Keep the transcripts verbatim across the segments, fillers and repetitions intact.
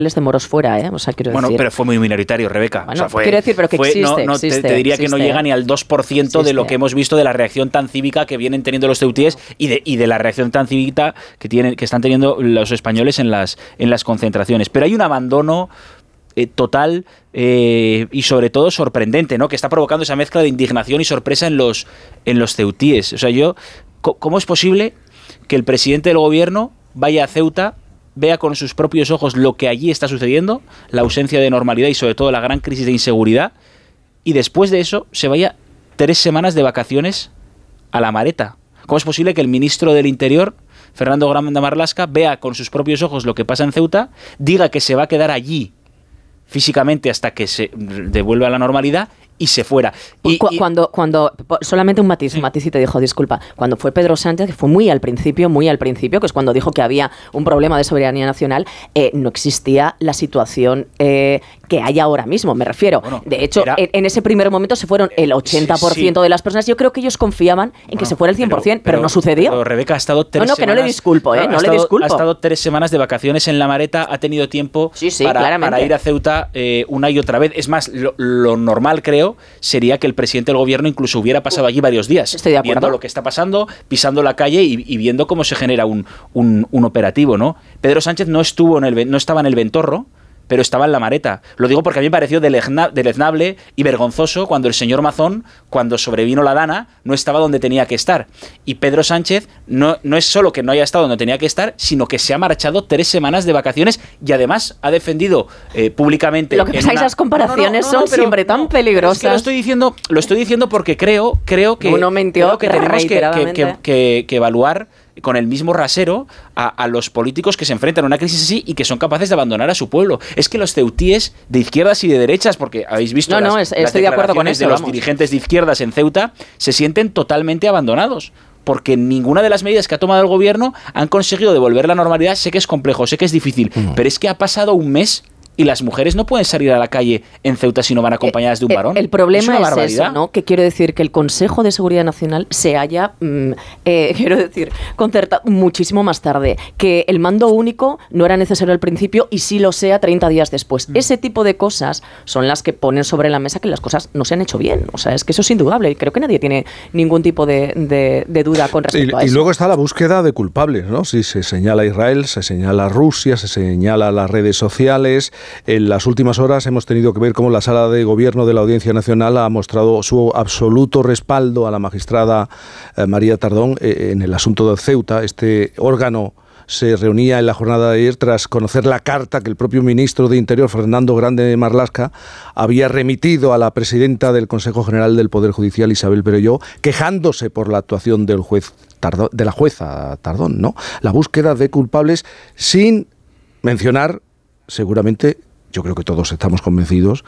de moros fuera, ¿eh? O sea, quiero bueno, decir... pero fue muy minoritario, Rebeca. Bueno, o sea, fue, quiero decir, pero que fue, existe, no, no, existe, te, te diría existe. que no llega ni al dos por ciento existe. De lo que hemos visto de la reacción tan cívica que vienen teniendo los ceutíes y de, y de la reacción tan cívica que, tienen, que están teniendo los españoles en las, en las concentraciones. Pero hay un abandono eh, total eh, y sobre todo sorprendente, ¿no? Que está provocando esa mezcla de indignación y sorpresa en los, en los ceutíes. O sea, yo, ¿cómo es posible que el presidente del gobierno vaya a Ceuta, vea con sus propios ojos lo que allí está sucediendo, la ausencia de normalidad y sobre todo la gran crisis de inseguridad, y después de eso se vaya tres semanas de vacaciones a La Mareta? ¿Cómo es posible que el ministro del Interior, Fernando Grande Marlaska, vea con sus propios ojos lo que pasa en Ceuta, diga que se va a quedar allí físicamente hasta que se devuelva a la normalidad y se fuera? Y, Cu- y, cuando, cuando, solamente un matiz, un matiz y te dijo, disculpa, cuando fue Pedro Sánchez, que fue muy al principio, muy al principio, que es cuando dijo que había un problema de soberanía nacional, eh, no existía la situación eh, que hay ahora mismo, me refiero. Bueno, de hecho, era, en, en ese primer momento se fueron el ochenta por ciento sí, sí. de las personas. Yo creo que ellos confiaban en bueno, que se fuera el cien por ciento, pero, pero, pero no sucedió. Pero Rebeca ha estado tres no, no, semanas... que no le disculpo, ¿eh? Ha No estado, le disculpo. Ha estado tres semanas de vacaciones en La Mareta, ha tenido tiempo sí, sí, para, para ir a Ceuta eh, una y otra vez. Es más, lo, lo normal, creo, sería que el presidente del gobierno incluso hubiera pasado allí varios días. Estoy de acuerdo. Viendo lo que está pasando, pisando la calle y, y viendo cómo se genera un, un, un operativo, ¿no? Pedro Sánchez no estuvo en el, no estaba en el Ventorro, pero estaba en La Mareta. Lo digo porque a mí me pareció delegna, deleznable y vergonzoso cuando el señor Mazón, cuando sobrevino la Dana, no estaba donde tenía que estar. Y Pedro Sánchez no, no es solo que no haya estado donde tenía que estar, sino que se ha marchado tres semanas de vacaciones y además ha defendido eh, públicamente... Lo que pasa es que esas comparaciones no, no, no, no, son pero, siempre tan no, peligrosas. Es que lo estoy diciendo, lo estoy diciendo porque creo, creo que, Uno mintió creo que tenemos que, que, que, que, que evaluar con el mismo rasero a, a los políticos que se enfrentan a una crisis así y que son capaces de abandonar a su pueblo. Es que los ceutíes de izquierdas y de derechas, porque habéis visto no, las, no, es, las estoy de acuerdo con eso, de los vamos. dirigentes de izquierdas en Ceuta, se sienten totalmente abandonados. Porque ninguna de las medidas que ha tomado el gobierno han conseguido devolver la normalidad. Sé que es complejo, sé que es difícil, mm. pero es que ha pasado un mes y las mujeres no pueden salir a la calle en Ceuta si no van acompañadas de un varón. El, el problema es, es eso, ¿no? Que quiero decir que el Consejo de Seguridad Nacional se haya, mmm, eh, quiero decir, concertado muchísimo más tarde. Que el mando único no era necesario al principio y sí lo sea treinta días después. Mm. Ese tipo de cosas son las que ponen sobre la mesa que las cosas no se han hecho bien. O sea, es que eso es indudable y creo que nadie tiene ningún tipo de, de, de duda con respecto y, a eso. Y luego está la búsqueda de culpables, ¿no? Si se señala a Israel, se señala a Rusia, se señala a las redes sociales. En las últimas horas hemos tenido que ver cómo la Sala de Gobierno de la Audiencia Nacional ha mostrado su absoluto respaldo a la magistrada eh, María Tardón eh, en el asunto de Ceuta. Este órgano se reunía en la jornada de ayer tras conocer la carta que el propio ministro de Interior, Fernando Grande Marlaska, había remitido a la presidenta del Consejo General del Poder Judicial, Isabel Perelló, quejándose por la actuación del juez Tardón, de la jueza Tardón, ¿no? La búsqueda de culpables sin mencionar, seguramente, yo creo que todos estamos convencidos,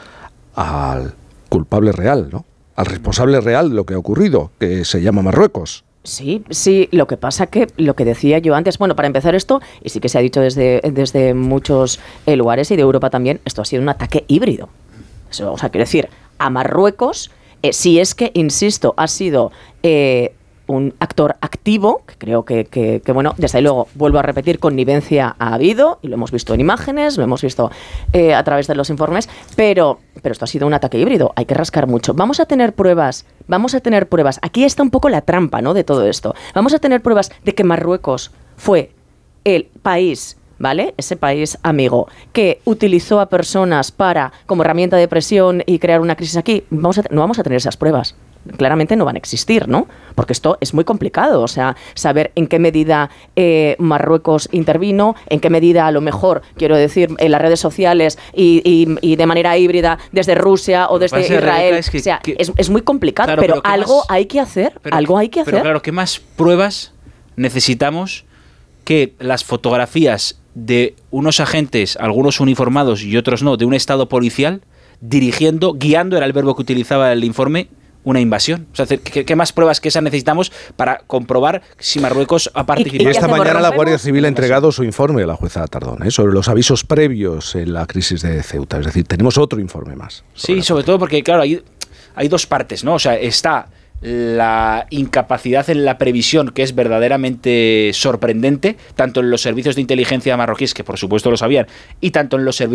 al culpable real, ¿no? Al responsable real de lo que ha ocurrido, que se llama Marruecos. Sí, sí, lo que pasa que, lo que decía yo antes, bueno, para empezar esto, y sí que se ha dicho desde, desde muchos eh, lugares y de Europa también, esto ha sido un ataque híbrido. Eso, o sea, quiero decir, a Marruecos, eh, si es que, insisto, ha sido... Eh, un actor activo, que creo que, que, que, bueno, desde luego, vuelvo a repetir, connivencia ha habido, y lo hemos visto en imágenes, lo hemos visto eh, a través de los informes, pero, pero esto ha sido un ataque híbrido, hay que rascar mucho. Vamos a tener pruebas, vamos a tener pruebas, aquí está un poco la trampa, ¿no?, de todo esto. Vamos a tener pruebas de que Marruecos fue el país... ¿vale? Ese país amigo que utilizó a personas para como herramienta de presión y crear una crisis aquí. Vamos a, no vamos a tener esas pruebas. Claramente no van a existir, ¿no? Porque esto es muy complicado, o sea, saber en qué medida eh, Marruecos intervino, en qué medida a lo mejor, quiero decir, en las redes sociales y, y, y de manera híbrida desde Rusia o desde pasa, Israel. Rebeca, es que, o sea, que, es, es muy complicado, claro, pero, pero algo más, hay que hacer, pero, algo hay que hacer. Pero claro, ¿qué más pruebas necesitamos que las fotografías de unos agentes, algunos uniformados y otros no, de un estado policial, dirigiendo, guiando, era el verbo que utilizaba el informe, una invasión? O sea, ¿qué, qué más pruebas que esas necesitamos para comprobar si Marruecos ha participado? Y esta mañana la Guardia Civil ha entregado su informe a la jueza Tardón, ¿eh?, sobre los avisos previos en la crisis de Ceuta. Es decir, tenemos otro informe más. Sí, sobre todo porque, claro, hay, hay dos partes, ¿no? O sea, está la incapacidad en la previsión, que es verdaderamente sorprendente, tanto en los servicios de inteligencia marroquíes, que por supuesto lo sabían, y tanto en los servicios